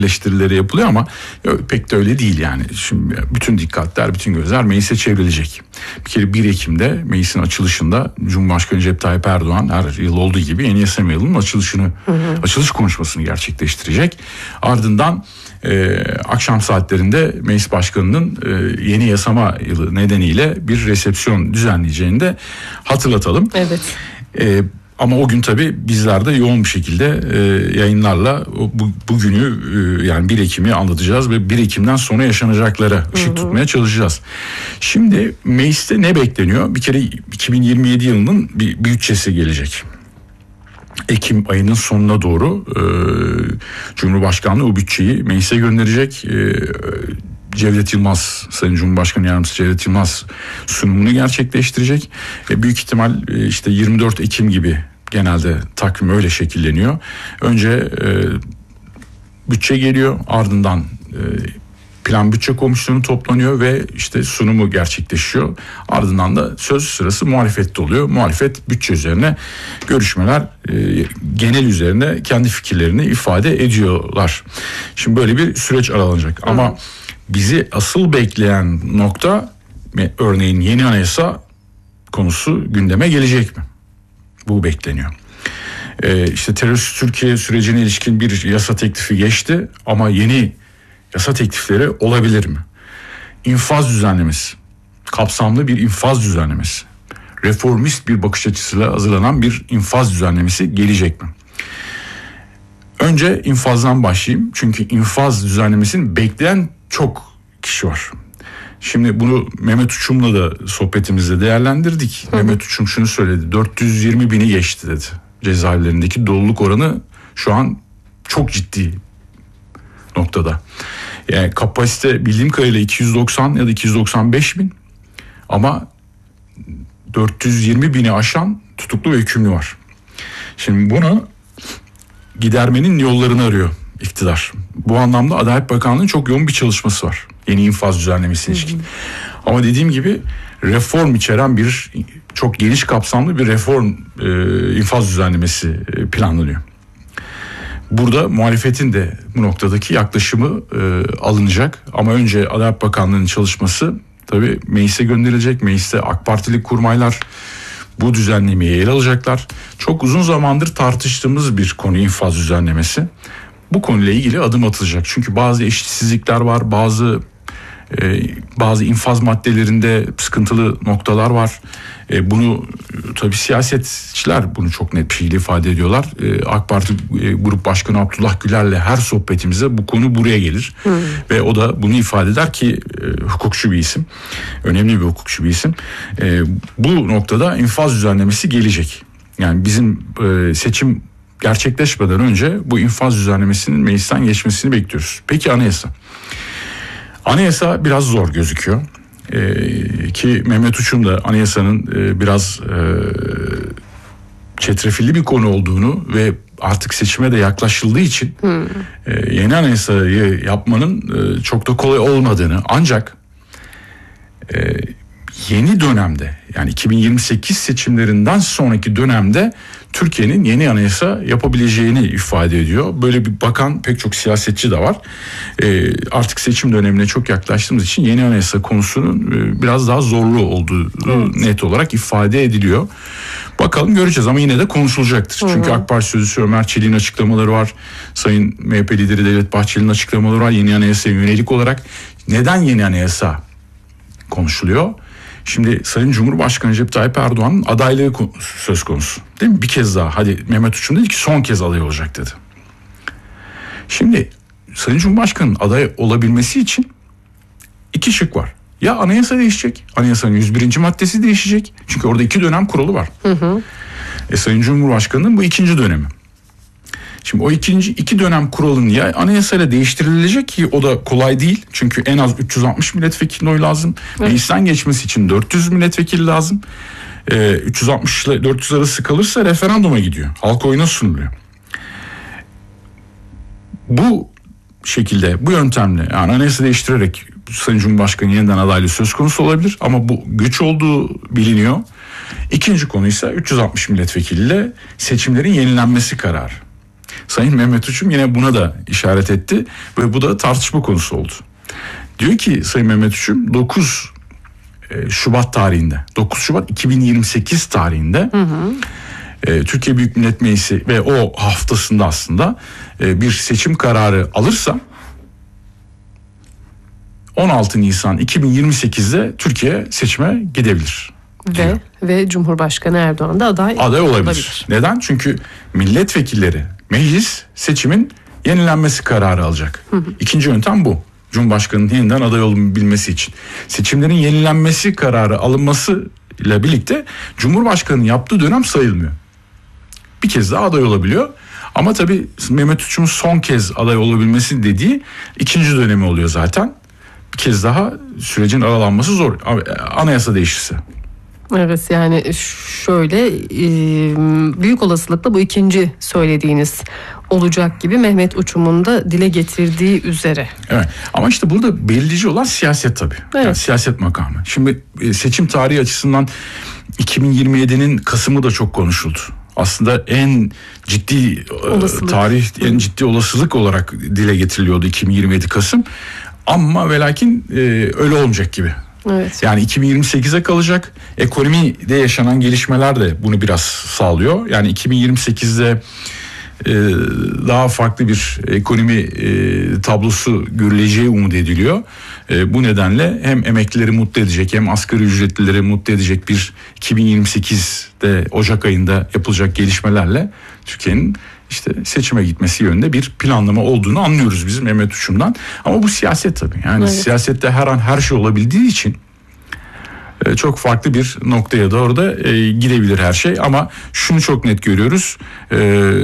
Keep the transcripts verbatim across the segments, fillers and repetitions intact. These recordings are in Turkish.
eleştirileri yapılıyor ama pek de öyle değil yani. Şimdi bütün dikkatler, bütün gözler meclise çevrilecek. Bir kere bir Ekim'de meclisin açılışında Cumhurbaşkanı Recep Tayyip Erdoğan her yıl olduğu gibi yeni yasama yılının açılışını, hı hı. açılış konuşmasını gerçekleştirecek. Ardından e, akşam saatlerinde Meclis Başkanı'nın e, yeni yasama yılı nedeniyle bir resepsiyon düzenleyeceğini de hatırlatalım. Evet. E, Ama o gün tabii bizler de yoğun bir şekilde e, yayınlarla bu, bugünü e, yani bir Ekim'i anlatacağız ve bir Ekim'den sonra yaşanacaklara ışık hı hı. tutmaya çalışacağız. Şimdi mecliste ne bekleniyor? Bir kere iki bin yirmi yedi yılının bir bütçesi gelecek. Ekim ayının sonuna doğru e, Cumhurbaşkanlığı o bütçeyi meclise gönderecek. E, Cevdet Yılmaz, Sayın Cumhurbaşkanı Yardımcısı Cevdet Yılmaz sunumunu gerçekleştirecek. E, büyük ihtimal e, işte yirmi dört Ekim gibi genelde takvim öyle şekilleniyor. Önce e, bütçe geliyor, ardından e, plan bütçe komisyonu toplanıyor ve işte sunumu gerçekleşiyor. Ardından da söz sırası muhalefette oluyor. Muhalefet bütçe üzerine görüşmeler, e, genel üzerine kendi fikirlerini ifade ediyorlar. Şimdi böyle bir süreç aralanacak. Hı. Ama bizi asıl bekleyen nokta, örneğin yeni anayasa konusu gündeme gelecek mi? Bu bekleniyor. Ee, işte terörist Türkiye sürecine ilişkin bir yasa teklifi geçti ama yeni yasa teklifleri olabilir mi? İnfaz düzenlemesi, kapsamlı bir infaz düzenlemesi, reformist bir bakış açısıyla hazırlanan bir infaz düzenlemesi gelecek mi? Önce infazdan başlayayım. Çünkü infaz düzenlemesini bekleyen çok kişi var. Şimdi bunu Mehmet Uçum'la da sohbetimizde değerlendirdik. Hı. Mehmet Uçum şunu söyledi. dört yüz yirmi bini geçti dedi. Cezaevlerindeki doluluk oranı şu an çok ciddi noktada. Yani kapasite bildiğim kadarıyla iki yüz doksan ya da iki yüz doksan beş bin. Ama dört yüz yirmi bini aşan tutuklu ve hükümlü var. Şimdi bunu gidermenin yollarını arıyor iktidar. Bu anlamda Adalet Bakanlığı'nın çok yoğun bir çalışması var. Yeni infaz düzenlemesine ilişkin. Ama dediğim gibi reform içeren bir çok geniş kapsamlı bir reform e, infaz düzenlemesi e, planlanıyor. Burada muhalefetin de bu noktadaki yaklaşımı e, alınacak. Ama önce Adalet Bakanlığı'nın çalışması tabii meclise gönderilecek. Mecliste AK Partili kurmaylar bu düzenlemeyi ele alacaklar. Çok uzun zamandır tartıştığımız bir konu infaz düzenlemesi. Bu konuyla ilgili adım atılacak. Çünkü bazı eşitsizlikler var, bazı e, bazı infaz maddelerinde sıkıntılı noktalar var. E, bunu tabii siyasetçiler bunu çok net bir şekilde ifade ediyorlar. E, AK Parti e, Grup Başkanı Abdullah Güler'le her sohbetimizde bu konu buraya gelir. Hmm. Ve o da bunu ifade eder ki e, hukukçu bir isim, önemli bir hukukçu bir isim. E, bu noktada infaz düzenlemesi gelecek. Yani bizim e, seçim gerçekleşmeden önce bu infaz düzenlemesinin meclisten geçmesini bekliyoruz. Peki anayasa? Anayasa biraz zor gözüküyor. Ee, ki Mehmet Uçum da anayasanın e, biraz e, çetrefilli bir konu olduğunu ve artık seçime de yaklaşıldığı için hmm. e, yeni anayasayı yapmanın e, çok da kolay olmadığını, ancak e, yeni dönemde, yani iki bin yirmi sekiz seçimlerinden sonraki dönemde Türkiye'nin yeni anayasa yapabileceğini ifade ediyor. Böyle bir bakan pek çok siyasetçi de var. Ee, artık seçim dönemine çok yaklaştığımız için yeni anayasa konusunun e, biraz daha zorlu olduğu evet. net olarak ifade ediliyor. Bakalım, göreceğiz ama yine de konuşulacaktır. Hı-hı. Çünkü AK Parti Sözcüsü Ömer Çelik'in açıklamaları var. Sayın M H P lideri Devlet Bahçeli'nin açıklamaları var. Yeni anayasaya yönelik olarak neden yeni anayasa konuşuluyor? Şimdi Sayın Cumhurbaşkanı Recep Tayyip Erdoğan'ın adaylığı söz konusu. Değil mi? Bir kez daha. Hadi Mehmet Uçum dedi ki son kez aday olacak dedi. Şimdi Sayın Cumhurbaşkanı'nın aday olabilmesi için iki şık var. Ya anayasa değişecek. Anayasanın yüz birinci maddesi değişecek. Çünkü orada iki dönem kuralı var. Hı hı. E, Sayın Cumhurbaşkanı'nın bu ikinci dönemi. Şimdi o ikinci iki dönem kuralın ya anayasayla değiştirilecek ki o da kolay değil. Çünkü en az üç yüz altmış milletvekili oy lazım. Evet. Meclisten geçmesi için dört yüz milletvekili lazım. Ee, üç yüz altmış ile dört yüz arası kalırsa referanduma gidiyor. Halk oyuna sunuluyor. Bu şekilde, bu yöntemle, yani anayasa değiştirerek Sayın Cumhurbaşkanı yeniden adaylığı söz konusu olabilir. Ama bu güç olduğu biliniyor. İkinci konu ise üç yüz altmış milletvekiliyle seçimlerin yenilenmesi kararı. Sayın Mehmet Uçum yine buna da işaret etti ve bu da tartışma konusu oldu. Diyor ki Sayın Mehmet Uçum dokuz Şubat tarihinde, dokuz Şubat iki bin yirmi sekiz tarihinde hı hı. E, Türkiye Büyük Millet Meclisi ve o haftasında aslında e, bir seçim kararı alırsa on altı Nisan iki bin yirmi sekizde Türkiye seçime gidebilir. Ve ve Cumhurbaşkanı Erdoğan da aday, aday olabilir. olabilir. Neden? Çünkü milletvekilleri meclis seçimin yenilenmesi kararı alacak. Hı hı. İkinci yöntem bu. Cumhurbaşkanı'nın yeniden aday olabilmesi için. Seçimlerin yenilenmesi kararı alınması ile birlikte Cumhurbaşkanı'nın yaptığı dönem sayılmıyor. Bir kez daha aday olabiliyor. Ama tabii Mehmet Uçum'un son kez aday olabilmesi dediği ikinci dönemi oluyor zaten. Bir kez daha sürecin aralanması zor. Anayasa değişirse. Evet, yani şöyle büyük olasılıkla bu ikinci söylediğiniz olacak gibi, Mehmet Uçum'un da dile getirdiği üzere. Evet, ama işte burada belirleyici olan siyaset tabii. Evet. Yani siyaset makamı. Şimdi seçim tarihi açısından iki bin yirmi yedinin Kasım'ı da çok konuşuldu. Aslında en ciddi olasılık. tarih, en ciddi olasılık olarak dile getiriliyordu iki bin yirmi yedi Kasım. Ama ve lakin e, öyle olmayacak gibi. Evet. Yani iki bin yirmi sekize kalacak. Ekonomide yaşanan gelişmeler de bunu biraz sağlıyor. Yani iki bin yirmi sekizde e, daha farklı bir ekonomi e, tablosu görüleceği umut ediliyor. E, bu nedenle hem emeklileri mutlu edecek hem asgari ücretlileri mutlu edecek bir iki bin yirmi sekizde Ocak ayında yapılacak gelişmelerle Türkiye'nin işte seçime gitmesi yönünde bir planlama olduğunu anlıyoruz bizim Mehmet Uçum'dan. Ama bu siyaset tabii. Yani evet. Siyasette her an her şey olabildiği için e, çok farklı bir noktaya doğru da e, gidebilir her şey. Ama şunu çok net görüyoruz. E,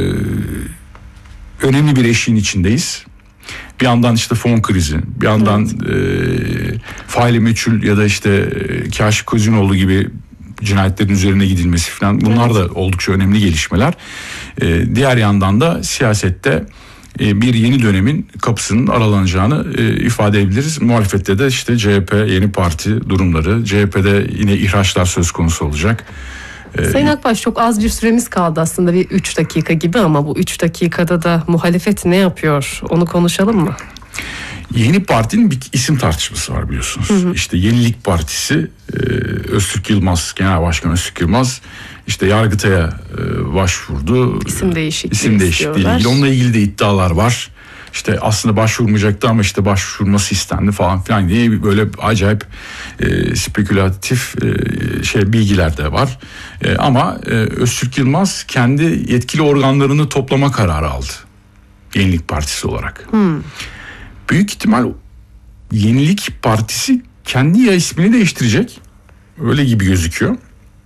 önemli bir eşiğin içindeyiz. Bir yandan işte fon krizi, bir yandan evet. e, faili meçhul ya da işte e, Kaşif Kozinoğlu gibi cinayetlerin üzerine gidilmesi falan, bunlar evet. da oldukça önemli gelişmeler. Ee, diğer yandan da siyasette e, bir yeni dönemin kapısının aralanacağını e, ifade edebiliriz. Muhalefette de işte C H P, yeni parti durumları, C H P'de yine ihraçlar söz konusu olacak. Ee, Sayın Akbaş, çok az bir süremiz kaldı aslında, bir üç dakika gibi, ama bu üç dakikada da muhalefet ne yapıyor onu konuşalım mı? Yeni Parti'nin bir isim tartışması var biliyorsunuz. Hı hı. İşte Yenilik Partisi, e, Öztürk Yılmaz, Genel Başkan Öztürk Yılmaz işte Yargıtay'a e, başvurdu. İsim değişikliği İsim değişikliği ilgili. Onunla ilgili de iddialar var. İşte aslında başvurmayacaktı ama işte başvurması istendi falan filan diye böyle acayip e, spekülatif e, şey bilgiler de var. E, ama e, Öztürk Yılmaz kendi yetkili organlarını toplama kararı aldı. Yenilik Partisi olarak. Hmm. Büyük ihtimal Yenilik Partisi kendi ya ismini değiştirecek, öyle gibi gözüküyor,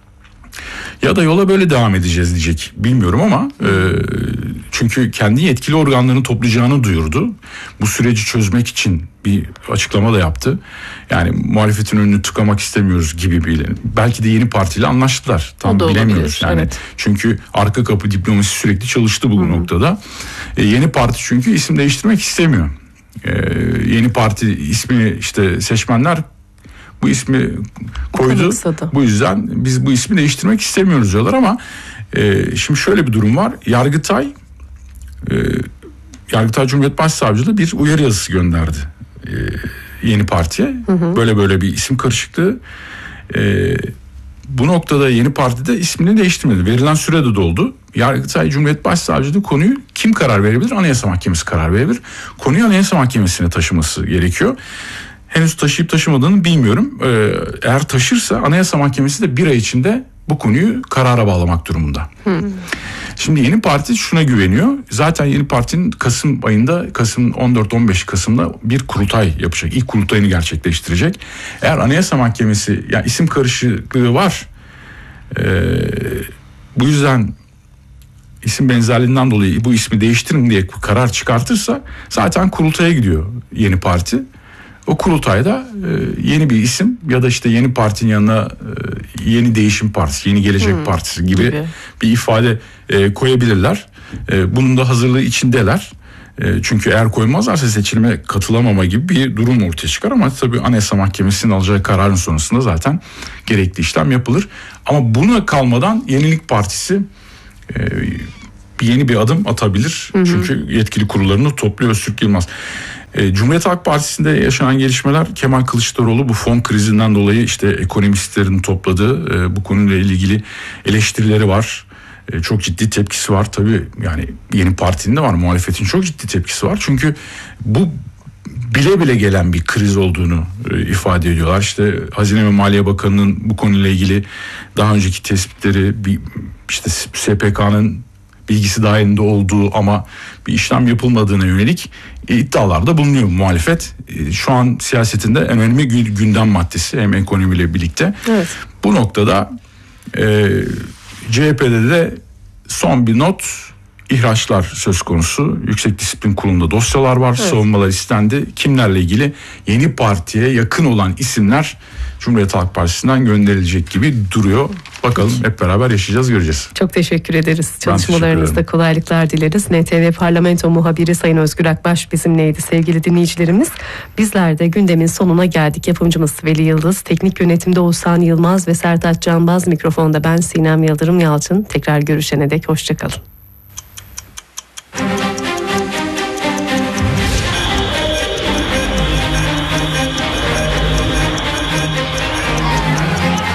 ya da yola böyle devam edeceğiz diyecek, bilmiyorum ama e, çünkü kendi yetkili organlarını toplayacağını duyurdu. Bu süreci çözmek için bir açıklama da yaptı. Yani muhalefetin önünü tıkamak istemiyoruz gibi bir, belki de Yeni Parti ile anlaştılar, tam bilemiyoruz yani. Evet. Çünkü arka kapı diplomasi sürekli çalıştı bu Hı-hı. noktada. E, Yeni Parti çünkü isim değiştirmek istemiyor. Ee, Yeni Parti ismi işte seçmenler bu ismi koydu. Kanıksadı. Bu yüzden biz bu ismi değiştirmek istemiyoruz diyorlar ama e, şimdi şöyle bir durum var. Yargıtay e, Yargıtay Cumhuriyet Başsavcılığı bir uyarı yazısı gönderdi e, Yeni Parti'ye. Hı hı. Böyle böyle bir isim karışıklığı. E, bu noktada Yeni Parti de ismini değiştirmedi. Verilen süre de doldu. Yargıtay Cumhuriyet Başsavcılığı konuyu kim karar verebilir? Anayasa Mahkemesi karar verebilir. Konuyu Anayasa Mahkemesi'ne taşıması gerekiyor. Henüz taşıyıp taşımadığını bilmiyorum. Ee, eğer taşırsa Anayasa Mahkemesi de bir ay içinde bu konuyu karara bağlamak durumunda. Hmm. Şimdi Yeni Parti şuna güveniyor. Zaten Yeni Parti'nin Kasım ayında, Kasım on dört on beş Kasım'da bir kurultay yapacak. İlk kurultayını gerçekleştirecek. Eğer Anayasa Mahkemesi, yani isim karışıklığı var, Ee, bu yüzden isim benzerliğinden dolayı bu ismi değiştirin diye karar çıkartırsa zaten kurultaya gidiyor Yeni Parti. O kurultayda e, yeni bir isim ya da işte Yeni Parti'nin yanına e, Yeni Değişim Partisi, Yeni Gelecek hmm, Partisi gibi, gibi bir ifade e, koyabilirler. E, bunun da hazırlığı içindeler. E, çünkü eğer koymazlarsa seçilime katılamama gibi bir durum ortaya çıkar ama tabii Anayasa Mahkemesi'nin alacağı kararın sonrasında zaten gerekli işlem yapılır. Ama buna kalmadan Yenilik Partisi e, bir yeni bir adım atabilir. Hı hı. Çünkü yetkili kurullarını topluyor Öztürk Yılmaz. E, Cumhuriyet Halk Partisi'nde yaşanan gelişmeler, Kemal Kılıçdaroğlu bu fon krizinden dolayı işte ekonomistlerin topladığı e, bu konuyla ilgili eleştirileri var. E, çok ciddi tepkisi var. Tabii yani yeni partinin de var, muhalefetin çok ciddi tepkisi var. Çünkü bu bile bile gelen bir kriz olduğunu e, ifade ediyorlar. İşte Hazine ve Maliye Bakanı'nın bu konuyla ilgili daha önceki tespitleri, bir işte S P K'nın bilgisi dahilinde olduğu ama bir işlem yapılmadığına yönelik iddialarda bulunuyor muhalefet. Şu an siyasetinde en önemli gündem maddesi, hem ekonomiyle birlikte. Evet. Bu noktada e, C H P'de de son bir not, ihraçlar söz konusu. Yüksek Disiplin Kurulu'nda dosyalar var, evet. Savunmalar istendi. Kimlerle ilgili? Yeni partiye yakın olan isimler Cumhuriyet Halk Partisi'nden gönderilecek gibi duruyor. Bakalım, hep beraber yaşayacağız, göreceğiz. Çok teşekkür ederiz. Çalışmalarınızda kolaylıklar dileriz. N T V Parlamento muhabiri Sayın Özgür Akbaş bizimleydi sevgili dinleyicilerimiz. Bizler de gündemin sonuna geldik. Yapımcımız Veli Yıldız, teknik yönetimde Oğuzhan Yılmaz ve Sertaç Canbaz, mikrofonda ben Sinem Yıldırım Yalçın. Tekrar görüşene dek hoşçakalın.